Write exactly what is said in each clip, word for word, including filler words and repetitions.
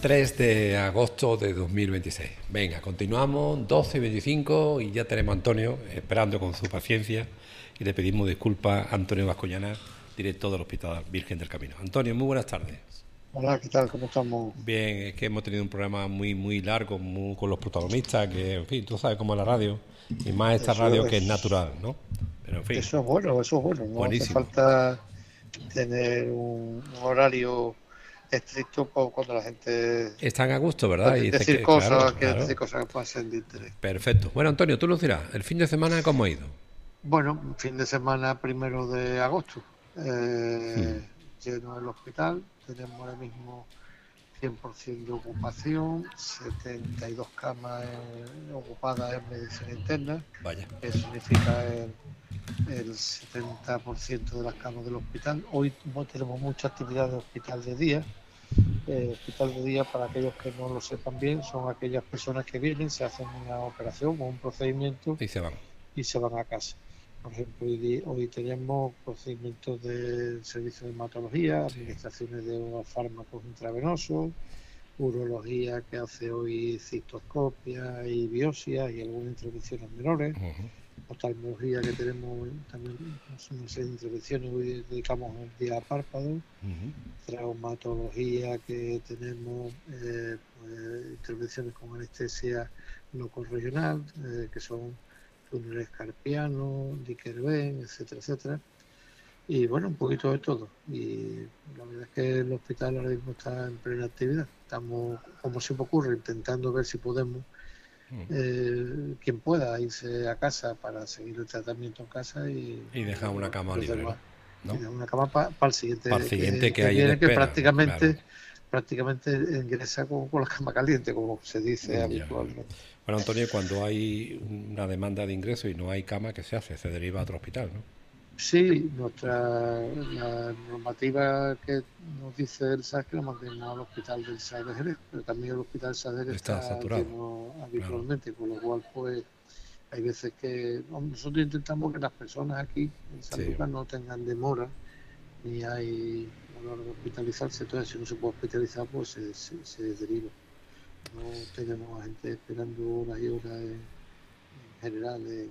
tres de agosto de dos mil veintiséis. Venga, continuamos, doce y veinticinco, y ya tenemos a Antonio esperando con su paciencia, y le pedimos disculpas a Antonio Vascoñana, director del Hospital Virgen del Camino. Antonio, muy buenas tardes. Hola, ¿qué tal? ¿Cómo estamos? Bien, es que hemos tenido un programa muy muy largo, muy, con los protagonistas, que en fin, tú sabes cómo es la radio, y más esta eso radio es, que es natural, ¿no? Pero en fin. Eso es bueno, eso es bueno. No buenísimo. Hace falta tener un, un horario estricto cuando la gente... Están a gusto, ¿verdad? Y decir que, cosas, claro, que claro. decir cosas que puedan ser de interés. Perfecto. Bueno, Antonio, tú lo dirás. ¿El fin de semana cómo ha ido? Bueno, fin de semana primero de agosto. Eh, hmm. Lleno el hospital. Tenemos ahora mismo cien por ciento de ocupación, setenta y dos camas en, ocupadas en medicina interna. Vaya. Eso significa el, el setenta por ciento de las camas del hospital. Hoy tenemos mucha actividad de hospital de día. Eh, hospital de día, para aquellos que no lo sepan bien, son aquellas personas que vienen, se hacen una operación o un procedimiento y se van, y se van a casa. Por ejemplo, hoy, hoy tenemos procedimientos de servicio de hematología, sí. administraciones de unos fármacos intravenosos, urología que hace hoy cistoscopia y biopsia y algunas intervenciones menores, uh-huh. oftalmología que tenemos también una serie de intervenciones, hoy dedicamos el día a párpados, uh-huh. traumatología que tenemos eh, pues, intervenciones con anestesia locorregional, eh, que son túneles carpianos, Dicker-Venn, etcétera, etcétera. Y bueno, un poquito de todo. Y la verdad es que el hospital ahora mismo está en plena actividad. Estamos, como siempre ocurre, intentando ver si podemos, eh, quien pueda irse a casa para seguir el tratamiento en casa y, y dejar una cama libre, ¿no? Y dejar una cama para pa el siguiente, para el siguiente que, que, que, que viene, espera, que prácticamente, claro. prácticamente ingresa con, con la cama caliente, como se dice ya. habitualmente. Bueno, Antonio, cuando hay una demanda de ingreso y no hay cama, ¿qué se hace? Se deriva a otro hospital, ¿no? Sí, nuestra la normativa que nos dice el S A S que lo mandemos al hospital del S A S de Jerez, pero también el hospital del S A S de Jerez está, está saturado lleno habitualmente, claro. con lo cual pues hay veces que nosotros intentamos que las personas aquí en San Lucas sí. no tengan demora ni hay a la hora de hospitalizarse, entonces si no se puede hospitalizar pues se, se, se deriva. No tenemos a gente esperando horas y horas en, en general en,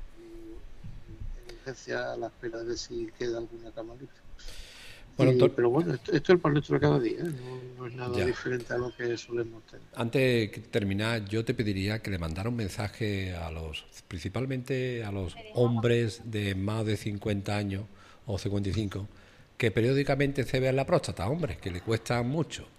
en urgencia a la espera de si queda alguna cama libre. Bueno, y, pero bueno, esto, esto es el pan nuestro de cada día, ¿eh? no, no es nada ya. diferente a lo que solemos tener. Antes de terminar, yo te pediría que le mandara un mensaje a los, principalmente a los hombres de más de cincuenta años o cincuenta y cinco, que periódicamente se vean la próstata, hombres, que le cuesta mucho.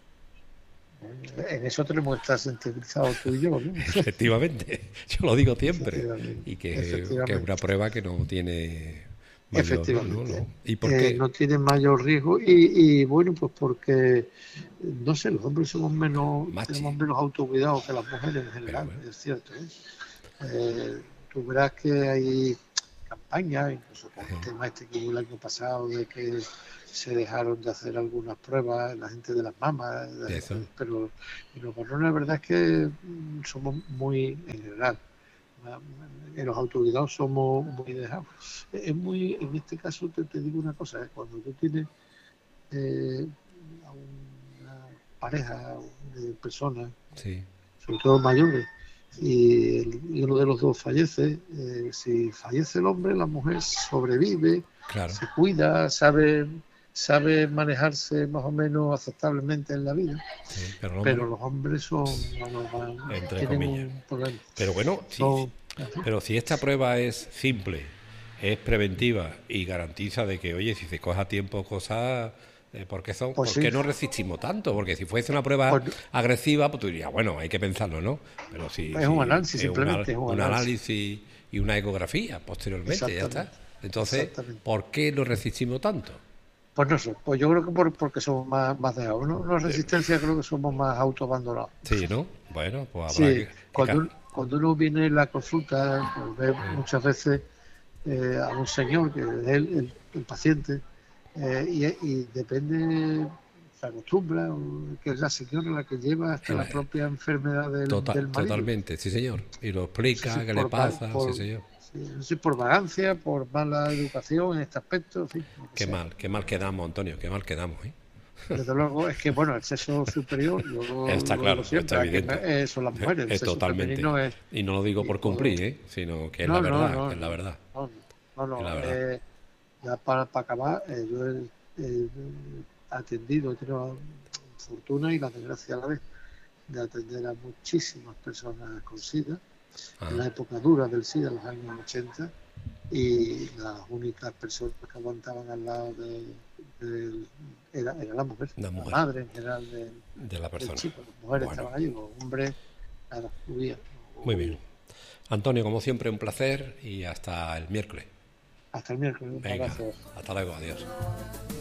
En eso tenemos que estar sensibilizados tú y yo, ¿no? Efectivamente, yo lo digo siempre. Y que, que es una prueba que no tiene mayor, Efectivamente. ¿no? ¿No? ¿Y por eh, qué? No tiene mayor riesgo. Y, y bueno, pues porque, no sé, los hombres somos menos, Machi. tenemos menos autocuidado que las mujeres en general, bueno. es cierto. ¿eh? Eh, tú verás que hay campañas, incluso con el tema este que hubo el año pasado, de que se dejaron de hacer algunas pruebas la gente de las mamas, de, pero y los varones la verdad es que somos muy, en general, en los autocuidados somos muy dejados. Es muy, en este caso te, te digo una cosa, ¿eh? Cuando tú tienes eh, a una pareja de personas, sí. sobre todo mayores, y, el, y uno de los dos fallece, eh, si fallece el hombre, la mujer sobrevive, claro. se cuida, sabe sabe manejarse más o menos aceptablemente en la vida, sí, pero, hombre, pero los hombres son no, no, entre comillas. Pero bueno, son, sí, pero si esta prueba es simple, es preventiva y garantiza de que, oye, si se coge a tiempo cosas, eh, ¿por qué, son, pues ¿por qué sí. no resistimos tanto? Porque si fuese una prueba pues, agresiva, pues tú dirías, bueno, hay que pensarlo, ¿no? Pero si es si, un análisis, es simplemente una, es un, un análisis. análisis y una ecografía posteriormente, ya está. Entonces, ¿por qué lo resistimos tanto? Pues no sé, pues yo creo que por, porque somos más, más dejados, ¿no? No resistencia, creo que somos más autoabandonados. Sí, ¿no? Bueno, pues habrá sí, que... Cuando, que... cuando uno viene en la consulta, pues ve sí. muchas veces eh, a un señor, que es el, el, el paciente, eh, y, y depende, se acostumbra, que es la señora la que lleva hasta la propia enfermedad del, Total, del marido. Totalmente, sí señor. Y lo explica, sí, sí, qué le pasa, por, sí señor. Sí, por vagancia, por mala educación en este aspecto, en fin. Qué sea. mal, qué mal quedamos, Antonio, qué mal quedamos, ¿eh? Desde luego, es que, bueno, el sexo superior, yo Está lo claro, digo siempre, está evidente. que, eh, son las mujeres, el Es sexo totalmente. femenino es... Y no lo digo por todo. cumplir, ¿eh? Sino que es no, la no, verdad, no, que es la no, verdad. no, no, no, Es la verdad. eh, ya para, para acabar, eh, yo he, he atendido, he tenido fortuna y la desgracia a la vez de atender a muchísimas personas con SIDA, Ah, en la época dura del SIDA, en los años ochenta, y las únicas personas que aguantaban al lado de, de era, era la mujer, la la mujer, madre en general del, de la del persona. chico. Las mujeres Bueno, estaban allí, los hombres, nada, huían. muy bien. Antonio, como siempre, un placer y hasta el miércoles. Hasta el miércoles. Un Venga, abrazo. hasta luego, adiós.